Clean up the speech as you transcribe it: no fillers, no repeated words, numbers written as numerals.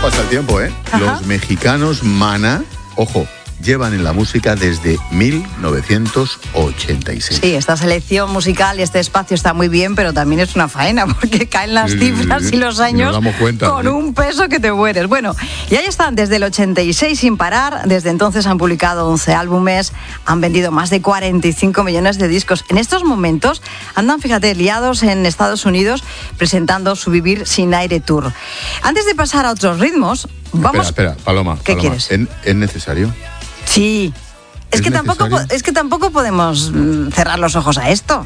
pasa el tiempo, ¿eh? Ajá. Los mexicanos Maná, ojo, llevan en la música desde 1986. Sí, esta selección musical y este espacio está muy bien, pero también es una faena porque caen las cifras y los años nos damos cuenta, con ¿eh? un peso que te mueres. Bueno, y ahí están desde el 86 sin parar. Desde entonces han publicado 11 álbumes, han vendido más de 45 millones de discos. En estos momentos andan, fíjate, liados en Estados Unidos presentando su Vivir sin Aire Tour. Antes de pasar a otros ritmos, vamos... Espera, Paloma. ¿Qué Paloma, quieres? ¿Es necesario? Sí. Es que tampoco podemos cerrar los ojos a esto.